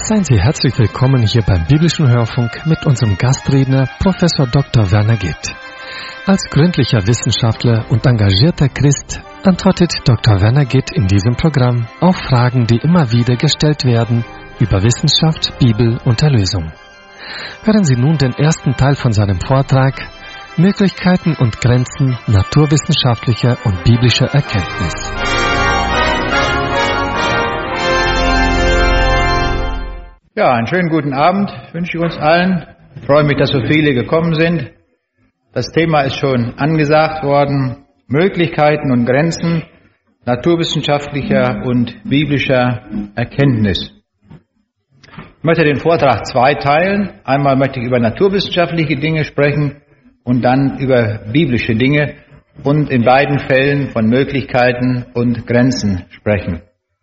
Seien Sie herzlich willkommen hier beim Biblischen Hörfunk mit unserem Gastredner Professor Dr. Werner Gitt. Als gründlicher Wissenschaftler und engagierter Christ antwortet Dr. Werner Gitt in diesem Programm auf Fragen, die immer wieder gestellt werden über Wissenschaft, Bibel und Erlösung. Hören Sie nun den ersten Teil von seinem Vortrag Möglichkeiten und Grenzen naturwissenschaftlicher und biblischer Erkenntnis. Ja, einen schönen guten Abend wünsche ich uns allen. Ich freue mich, dass so viele gekommen sind. Das Thema ist schon angesagt worden. Möglichkeiten und Grenzen naturwissenschaftlicher und biblischer Erkenntnis. Ich möchte den Vortrag zweiteilen. Einmal möchte ich über naturwissenschaftliche Dinge sprechen und dann über biblische Dinge und in beiden Fällen von Möglichkeiten und Grenzen sprechen.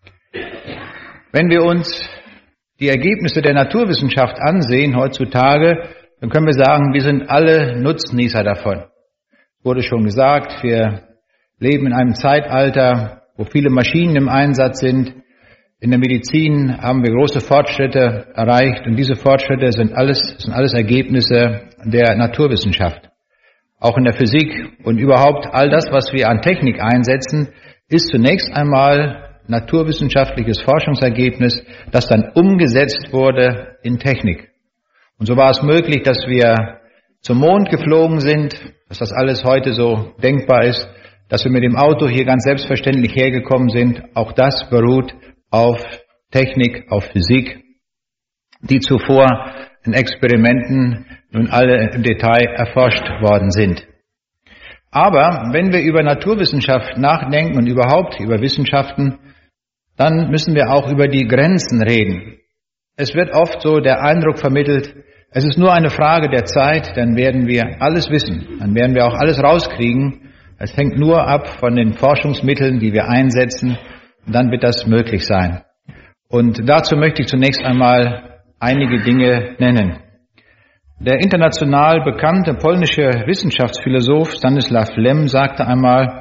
Wenn wir uns die Ergebnisse der Naturwissenschaft ansehen heutzutage, dann können wir sagen, wir sind alle Nutznießer davon. Wurde schon gesagt, wir leben in einem Zeitalter, wo viele Maschinen im Einsatz sind. In der Medizin haben wir große Fortschritte erreicht und diese Fortschritte sind alles Ergebnisse der Naturwissenschaft. Auch in der Physik und überhaupt all das, was wir an Technik einsetzen, ist zunächst einmal naturwissenschaftliches Forschungsergebnis, das dann umgesetzt wurde in Technik. Und so war es möglich, dass wir zum Mond geflogen sind, dass das alles heute so denkbar ist, dass wir mit dem Auto hier ganz selbstverständlich hergekommen sind. Auch das beruht auf Technik, auf Physik, die zuvor in Experimenten nun alle im Detail erforscht worden sind. Aber wenn wir über Naturwissenschaft nachdenken und überhaupt über Wissenschaften, dann müssen wir auch über die Grenzen reden. Es wird oft so der Eindruck vermittelt, es ist nur eine Frage der Zeit, dann werden wir alles wissen, dann werden wir auch alles rauskriegen. Es hängt nur ab von den Forschungsmitteln, die wir einsetzen, und dann wird das möglich sein. Und dazu möchte ich zunächst einmal einige Dinge nennen. Der international bekannte polnische Wissenschaftsphilosoph Stanisław Lem sagte einmal,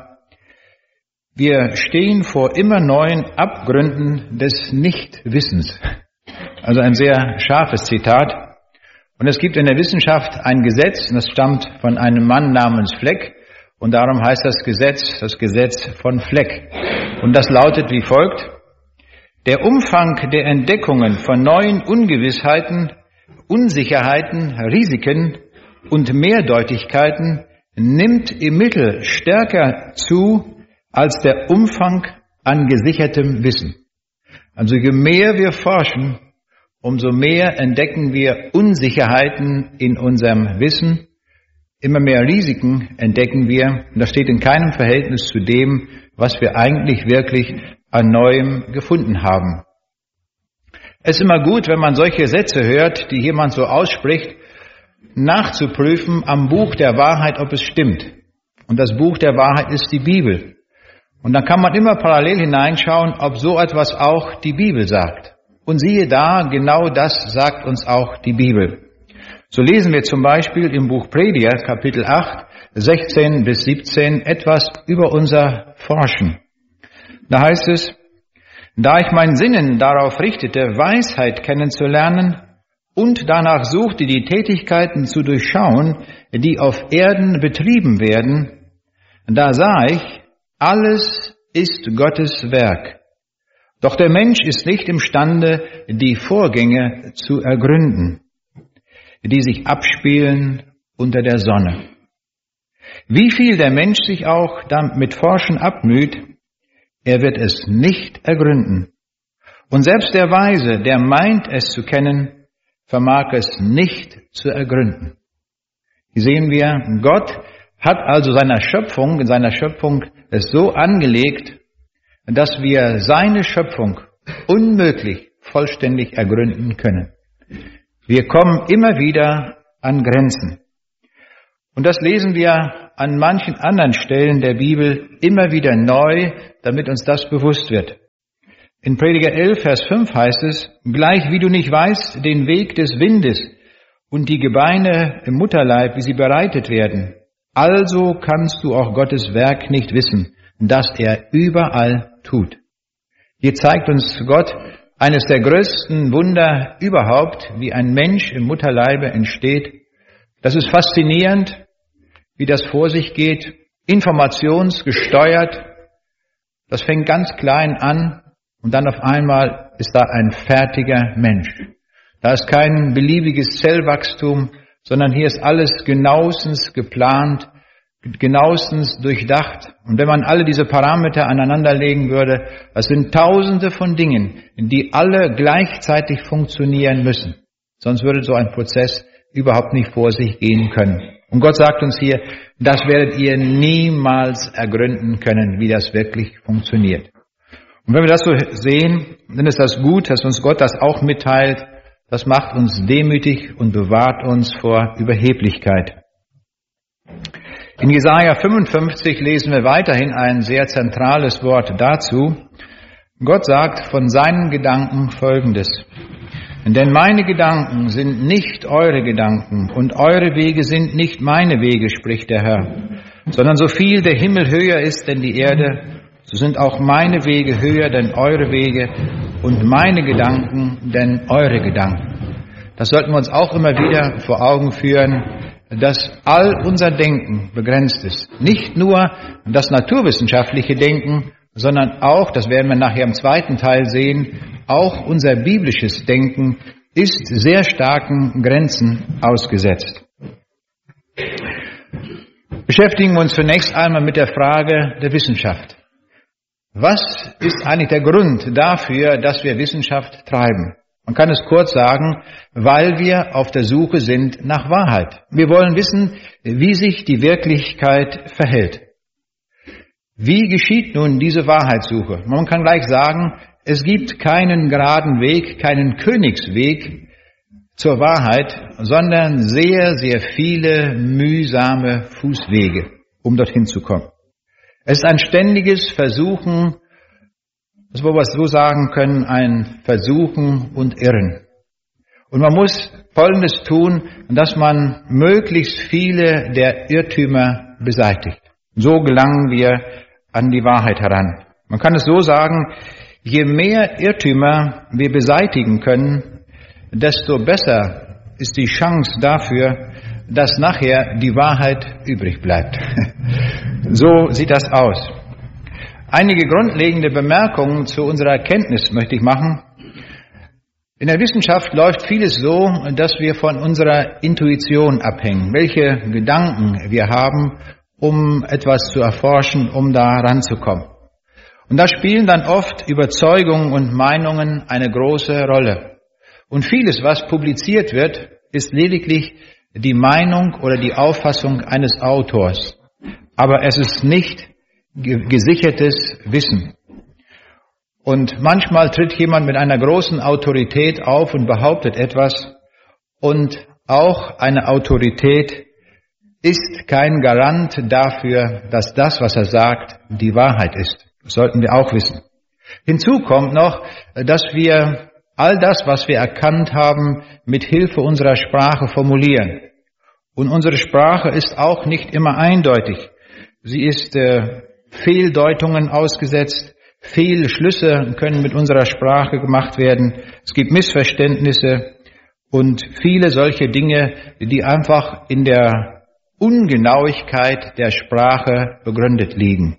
wir stehen vor immer neuen Abgründen des Nichtwissens. Also ein sehr scharfes Zitat. Und es gibt in der Wissenschaft ein Gesetz, das stammt von einem Mann namens Fleck. Und darum heißt das Gesetz von Fleck. Und das lautet wie folgt. Der Umfang der Entdeckungen von neuen Ungewissheiten, Unsicherheiten, Risiken und Mehrdeutigkeiten nimmt im Mittel stärker zu, als der Umfang an gesichertem Wissen. Also je mehr wir forschen, umso mehr entdecken wir Unsicherheiten in unserem Wissen, immer mehr Risiken entdecken wir, und das steht in keinem Verhältnis zu dem, was wir eigentlich wirklich an Neuem gefunden haben. Es ist immer gut, wenn man solche Sätze hört, die jemand so ausspricht, nachzuprüfen am Buch der Wahrheit, ob es stimmt. Und das Buch der Wahrheit ist die Bibel. Und dann kann man immer parallel hineinschauen, ob so etwas auch die Bibel sagt. Und siehe da, genau das sagt uns auch die Bibel. So lesen wir zum Beispiel im Buch Prediger, Kapitel 8, 16 bis 17, etwas über unser Forschen. Da heißt es, da ich mein Sinnen darauf richtete, Weisheit kennenzulernen und danach suchte, die Tätigkeiten zu durchschauen, die auf Erden betrieben werden, da sah ich, alles ist Gottes Werk. Doch der Mensch ist nicht imstande, die Vorgänge zu ergründen, die sich abspielen unter der Sonne. Wie viel der Mensch sich auch damit Forschen abmüht, er wird es nicht ergründen. Und selbst der Weise, der meint es zu kennen, vermag es nicht zu ergründen. Hier sehen wir, Gott hat also in seiner Schöpfung es so angelegt, dass wir seine Schöpfung unmöglich vollständig ergründen können. Wir kommen immer wieder an Grenzen. Und das lesen wir an manchen anderen Stellen der Bibel immer wieder neu, damit uns das bewusst wird. In Prediger 11, Vers 5 heißt es, gleich wie du nicht weißt den Weg des Windes und die Gebeine im Mutterleib, wie sie bereitet werden, also kannst du auch Gottes Werk nicht wissen, das er überall tut. Hier zeigt uns Gott eines der größten Wunder überhaupt, wie ein Mensch im Mutterleibe entsteht. Das ist faszinierend, wie das vor sich geht, informationsgesteuert. Das fängt ganz klein an und dann auf einmal ist da ein fertiger Mensch. Da ist kein beliebiges Zellwachstum, sondern hier ist alles genauestens geplant, genauestens durchdacht. Und wenn man alle diese Parameter aneinanderlegen würde, das sind Tausende von Dingen, die alle gleichzeitig funktionieren müssen. Sonst würde so ein Prozess überhaupt nicht vor sich gehen können. Und Gott sagt uns hier, das werdet ihr niemals ergründen können, wie das wirklich funktioniert. Und wenn wir das so sehen, dann ist das gut, dass uns Gott das auch mitteilt. Das macht uns demütig und bewahrt uns vor Überheblichkeit. In Jesaja 55 lesen wir weiterhin ein sehr zentrales Wort dazu. Gott sagt von seinen Gedanken Folgendes: Denn meine Gedanken sind nicht eure Gedanken und eure Wege sind nicht meine Wege, spricht der Herr. Sondern so viel der Himmel höher ist denn die Erde, so sind auch meine Wege höher denn eure Wege und meine Gedanken denn eure Gedanken. Das sollten wir uns auch immer wieder vor Augen führen, dass all unser Denken begrenzt ist. Nicht nur das naturwissenschaftliche Denken, sondern auch, das werden wir nachher im zweiten Teil sehen, auch unser biblisches Denken ist sehr starken Grenzen ausgesetzt. Beschäftigen wir uns zunächst einmal mit der Frage der Wissenschaft. Was ist eigentlich der Grund dafür, dass wir Wissenschaft treiben? Man kann es kurz sagen, weil wir auf der Suche sind nach Wahrheit. Wir wollen wissen, wie sich die Wirklichkeit verhält. Wie geschieht nun diese Wahrheitssuche? Man kann gleich sagen, es gibt keinen geraden Weg, keinen Königsweg zur Wahrheit, sondern sehr, sehr viele mühsame Fußwege, um dorthin zu kommen. Es ist ein ständiges Versuchen, das wir so sagen können, ein Versuchen und Irren. Und man muss Folgendes tun, dass man möglichst viele der Irrtümer beseitigt. So gelangen wir an die Wahrheit heran. Man kann es so sagen, je mehr Irrtümer wir beseitigen können, desto besser ist die Chance dafür, dass nachher die Wahrheit übrig bleibt. So sieht das aus. Einige grundlegende Bemerkungen zu unserer Erkenntnis möchte ich machen. In der Wissenschaft läuft vieles so, dass wir von unserer Intuition abhängen, welche Gedanken wir haben, um etwas zu erforschen, um da ranzukommen. Und da spielen dann oft Überzeugungen und Meinungen eine große Rolle. Und vieles, was publiziert wird, ist lediglich die Meinung oder die Auffassung eines Autors. Aber es ist nicht gesichertes Wissen. Und manchmal tritt jemand mit einer großen Autorität auf und behauptet etwas. Und auch eine Autorität ist kein Garant dafür, dass das, was er sagt, die Wahrheit ist. Das sollten wir auch wissen. Hinzu kommt noch, dass wir all das, was wir erkannt haben, mit Hilfe unserer Sprache formulieren. Und unsere Sprache ist auch nicht immer eindeutig. Sie ist Fehldeutungen ausgesetzt. Fehlschlüsse können mit unserer Sprache gemacht werden. Es gibt Missverständnisse und viele solche Dinge, die einfach in der Ungenauigkeit der Sprache begründet liegen.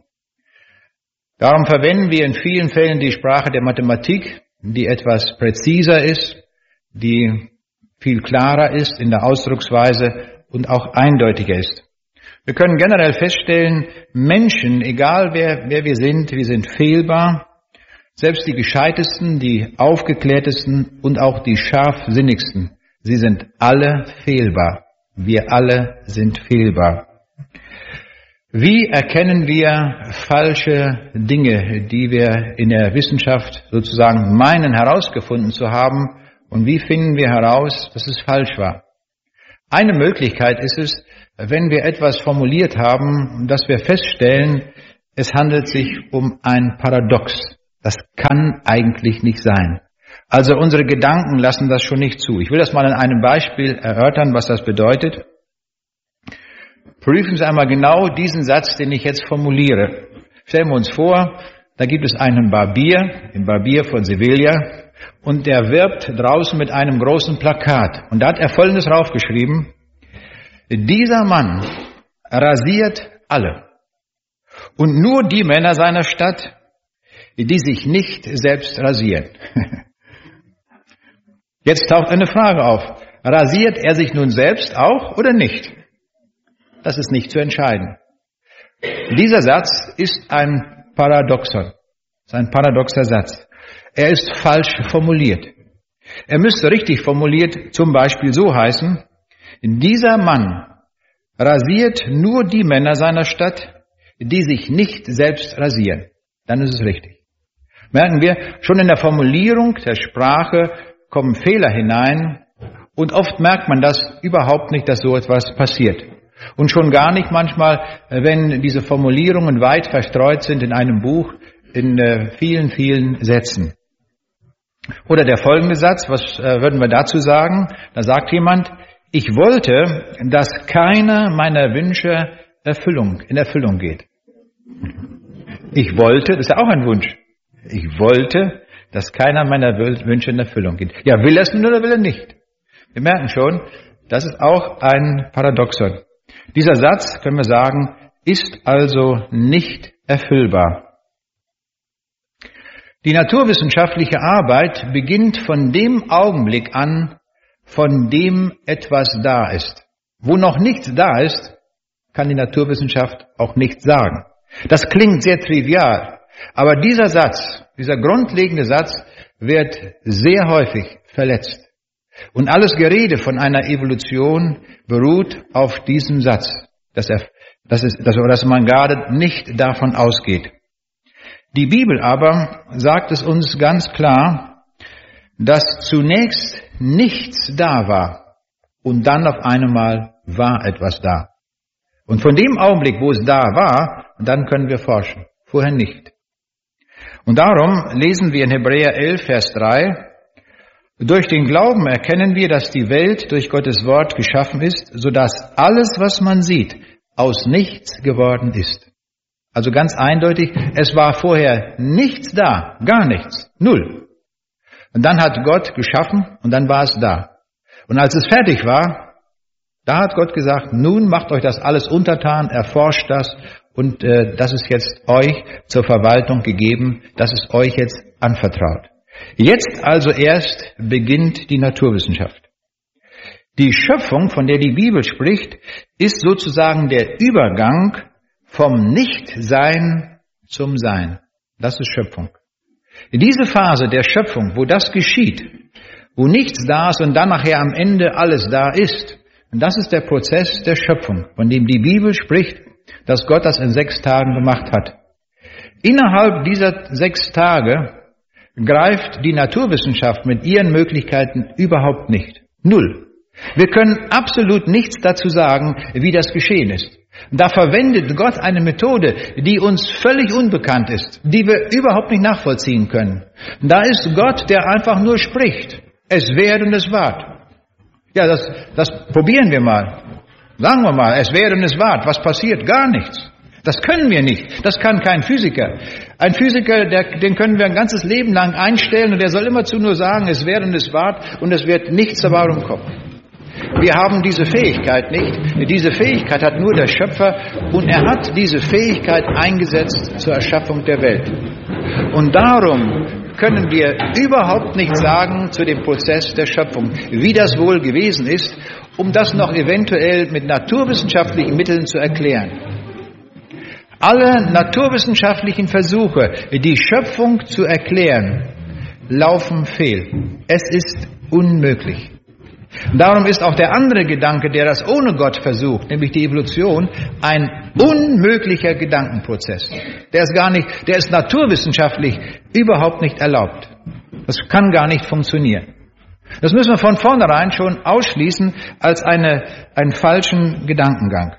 Darum verwenden wir in vielen Fällen die Sprache der Mathematik, die etwas präziser ist, die viel klarer ist in der Ausdrucksweise und auch eindeutiger ist. Wir können generell feststellen, Menschen, egal wer wir sind fehlbar. Selbst die Gescheitesten, die Aufgeklärtesten und auch die Scharfsinnigsten, sie sind alle fehlbar. Wir alle sind fehlbar. Wie erkennen wir falsche Dinge, die wir in der Wissenschaft sozusagen meinen herausgefunden zu haben, und wie finden wir heraus, dass es falsch war? Eine Möglichkeit ist es, wenn wir etwas formuliert haben, dass wir feststellen, es handelt sich um ein Paradox. Das kann eigentlich nicht sein. Also unsere Gedanken lassen das schon nicht zu. Ich will das mal an einem Beispiel erörtern, was das bedeutet. Prüfen Sie einmal genau diesen Satz, den ich jetzt formuliere. Stellen wir uns vor, da gibt es einen Barbier, den Barbier von Sevilla, und der wirbt draußen mit einem großen Plakat. Und da hat er Folgendes draufgeschrieben: Dieser Mann rasiert alle. Und nur die Männer seiner Stadt, die sich nicht selbst rasieren. Jetzt taucht eine Frage auf. Rasiert er sich nun selbst auch oder nicht? Das ist nicht zu entscheiden. Dieser Satz ist ein Paradoxon. Das ist ein paradoxer Satz. Er ist falsch formuliert. Er müsste richtig formuliert zum Beispiel so heißen: Dieser Mann rasiert nur die Männer seiner Stadt, die sich nicht selbst rasieren. Dann ist es richtig. Merken wir, schon in der Formulierung der Sprache kommen Fehler hinein und oft merkt man das überhaupt nicht, dass so etwas passiert. Und schon gar nicht manchmal, wenn diese Formulierungen weit verstreut sind in einem Buch, in vielen, vielen Sätzen. Oder der folgende Satz, was würden wir dazu sagen? Da sagt jemand: Ich wollte, dass keiner meiner Wünsche in Erfüllung geht. Ich wollte, das ist ja auch ein Wunsch. Ich wollte, dass keiner meiner Wünsche in Erfüllung geht. Ja, will er es nun oder will er nicht? Wir merken schon, das ist auch ein Paradoxon. Dieser Satz, können wir sagen, ist also nicht erfüllbar. Die naturwissenschaftliche Arbeit beginnt von dem Augenblick an, von dem etwas da ist. Wo noch nichts da ist, kann die Naturwissenschaft auch nichts sagen. Das klingt sehr trivial, aber dieser Satz, dieser grundlegende Satz, wird sehr häufig verletzt. Und alles Gerede von einer Evolution beruht auf diesem Satz, dass man gerade nicht davon ausgeht. Die Bibel aber sagt es uns ganz klar, dass zunächst nichts da war und dann auf einmal war etwas da. Und von dem Augenblick, wo es da war, dann können wir forschen, vorher nicht. Und darum lesen wir in Hebräer 11, Vers 3, durch den Glauben erkennen wir, dass die Welt durch Gottes Wort geschaffen ist, sodass alles, was man sieht, aus nichts geworden ist. Also ganz eindeutig, es war vorher nichts da, gar nichts, null. Und dann hat Gott geschaffen und dann war es da. Und als es fertig war, da hat Gott gesagt, nun macht euch das alles untertan, erforscht das und das ist jetzt euch zur Verwaltung gegeben, das ist euch jetzt anvertraut. Jetzt also erst beginnt die Naturwissenschaft. Die Schöpfung, von der die Bibel spricht, ist sozusagen der Übergang vom Nichtsein zum Sein. Das ist Schöpfung. In diese Phase der Schöpfung, wo das geschieht, wo nichts da ist und dann nachher am Ende alles da ist, und das ist der Prozess der Schöpfung, von dem die Bibel spricht, dass Gott das in 6 Tagen gemacht hat. Innerhalb dieser 6 Tage greift die Naturwissenschaft mit ihren Möglichkeiten überhaupt nicht. Null. Wir können absolut nichts dazu sagen, wie das geschehen ist. Da verwendet Gott eine Methode, die uns völlig unbekannt ist, die wir überhaupt nicht nachvollziehen können. Da ist Gott, der einfach nur spricht. Es wär und es ward. Ja, das probieren wir mal. Sagen wir mal, es wär und es ward. Was passiert? Gar nichts. Das können wir nicht. Das kann kein Physiker. Ein Physiker, den können wir ein ganzes Leben lang einstellen und der soll immerzu nur sagen, es wär und es ward und es wird nichts dabei rumkommen. Wir haben diese Fähigkeit nicht. Diese Fähigkeit hat nur der Schöpfer und er hat diese Fähigkeit eingesetzt zur Erschaffung der Welt. Und darum können wir überhaupt nicht sagen zu dem Prozess der Schöpfung, wie das wohl gewesen ist, um das noch eventuell mit naturwissenschaftlichen Mitteln zu erklären. Alle naturwissenschaftlichen Versuche, die Schöpfung zu erklären, laufen fehl. Es ist unmöglich. Darum ist auch der andere Gedanke, der das ohne Gott versucht, nämlich die Evolution, ein unmöglicher Gedankenprozess. Der ist naturwissenschaftlich überhaupt nicht erlaubt. Das kann gar nicht funktionieren. Das müssen wir von vornherein schon ausschließen als einen falschen Gedankengang.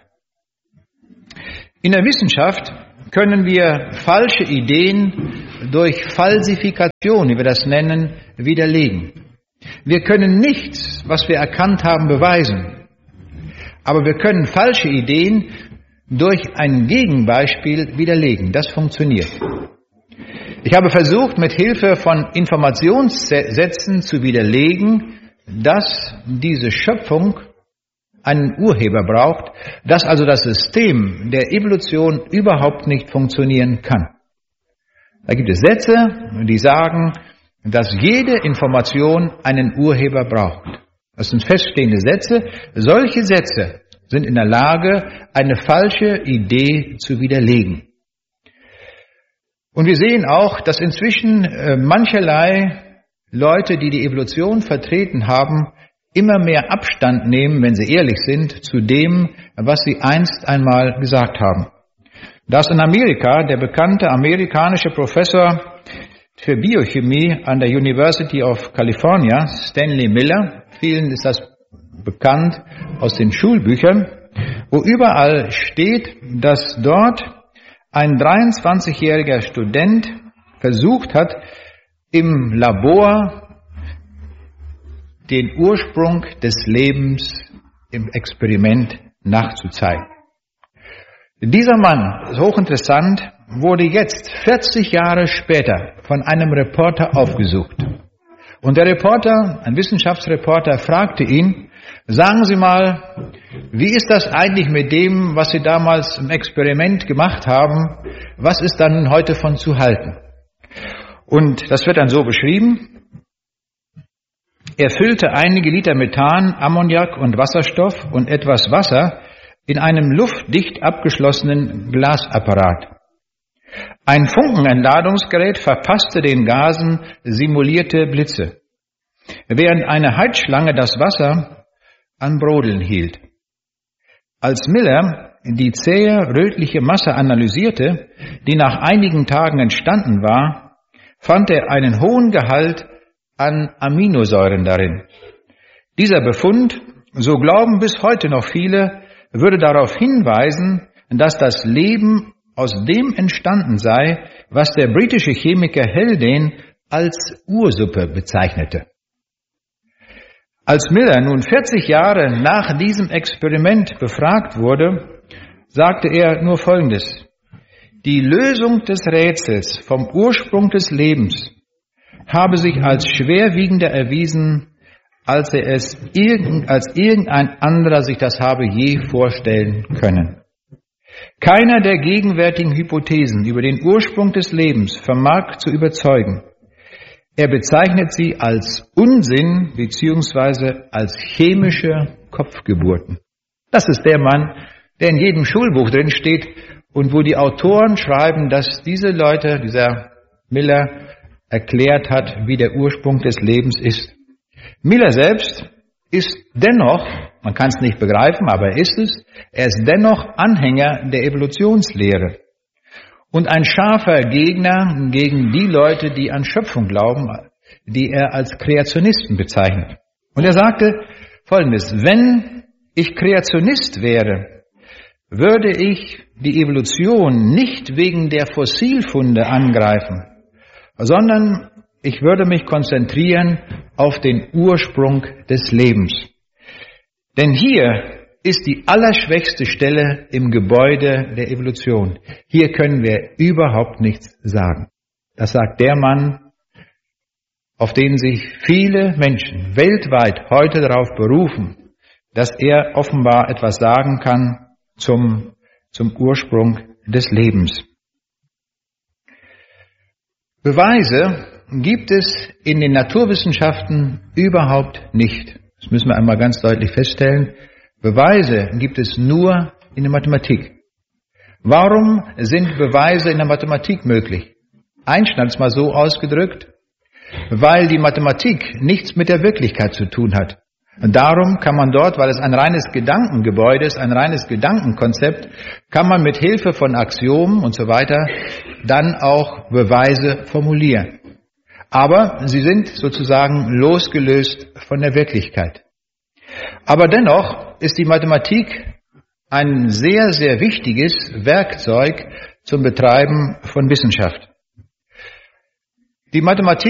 In der Wissenschaft können wir falsche Ideen durch Falsifikation, wie wir das nennen, widerlegen. Wir können nichts, was wir erkannt haben, beweisen. Aber wir können falsche Ideen durch ein Gegenbeispiel widerlegen. Das funktioniert. Ich habe versucht, mit Hilfe von Informationssätzen zu widerlegen, dass diese Schöpfung einen Urheber braucht, dass also das System der Evolution überhaupt nicht funktionieren kann. Da gibt es Sätze, die sagen, dass jede Information einen Urheber braucht. Das sind feststehende Sätze. Solche Sätze sind in der Lage, eine falsche Idee zu widerlegen. Und wir sehen auch, dass inzwischen mancherlei Leute, die die Evolution vertreten haben, immer mehr Abstand nehmen, wenn sie ehrlich sind, zu dem, was sie einst einmal gesagt haben. Da ist in Amerika der bekannte amerikanische Professor für Biochemie an der University of California, Stanley Miller, vielen ist das bekannt aus den Schulbüchern, wo überall steht, dass dort ein 23-jähriger Student versucht hat, im Labor den Ursprung des Lebens im Experiment nachzuzeigen. Dieser Mann, ist hochinteressant, wurde jetzt 40 Jahre später von einem Reporter aufgesucht. Und der Reporter, ein Wissenschaftsreporter, fragte ihn, sagen Sie mal, wie ist das eigentlich mit dem, was Sie damals im Experiment gemacht haben? Was ist dann heute von zu halten? Und das wird dann so beschrieben. Er füllte einige Liter Methan, Ammoniak und Wasserstoff und etwas Wasser in einem luftdicht abgeschlossenen Glasapparat. Ein Funkenentladungsgerät verpasste den Gasen simulierte Blitze, während eine Heizschlange das Wasser an Brodeln hielt. Als Miller die zähe rötliche Masse analysierte, die nach einigen Tagen entstanden war, fand er einen hohen Gehalt an Aminosäuren darin. Dieser Befund, so glauben bis heute noch viele, würde darauf hinweisen, dass das Leben aus dem entstanden sei, was der britische Chemiker Haldane als Ursuppe bezeichnete. Als Miller nun 40 Jahre nach diesem Experiment befragt wurde, sagte er nur Folgendes: Die Lösung des Rätsels vom Ursprung des Lebens habe sich als schwerwiegender erwiesen, als irgendein anderer sich das habe je vorstellen können. Keiner der gegenwärtigen Hypothesen über den Ursprung des Lebens vermag zu überzeugen. Er bezeichnet sie als Unsinn bzw. als chemische Kopfgeburten. Das ist der Mann, der in jedem Schulbuch drin steht und wo die Autoren schreiben, dass diese Leute, dieser Miller, erklärt hat, wie der Ursprung des Lebens ist. Miller selbst ist dennoch, man kann es nicht begreifen, aber er ist es, er ist dennoch Anhänger der Evolutionslehre und ein scharfer Gegner gegen die Leute, die an Schöpfung glauben, die er als Kreationisten bezeichnet. Und er sagte Folgendes: Wenn ich Kreationist wäre, würde ich die Evolution nicht wegen der Fossilfunde angreifen, sondern ich würde mich konzentrieren auf den Ursprung des Lebens. Denn hier ist die allerschwächste Stelle im Gebäude der Evolution. Hier können wir überhaupt nichts sagen. Das sagt der Mann, auf den sich viele Menschen weltweit heute darauf berufen, dass er offenbar etwas sagen kann zum Ursprung des Lebens. Beweise gibt es in den Naturwissenschaften überhaupt nicht. Das müssen wir einmal ganz deutlich feststellen. Beweise gibt es nur in der Mathematik. Warum sind Beweise in der Mathematik möglich? Einstein hat es mal so ausgedrückt, weil die Mathematik nichts mit der Wirklichkeit zu tun hat. Und darum kann man dort, weil es ein reines Gedankengebäude ist, ein reines Gedankenkonzept, kann man mit Hilfe von Axiomen und so weiter dann auch Beweise formulieren. Aber sie sind sozusagen losgelöst von der Wirklichkeit. Aber dennoch ist die Mathematik ein sehr, sehr wichtiges Werkzeug zum Betreiben von Wissenschaft. Die Mathematik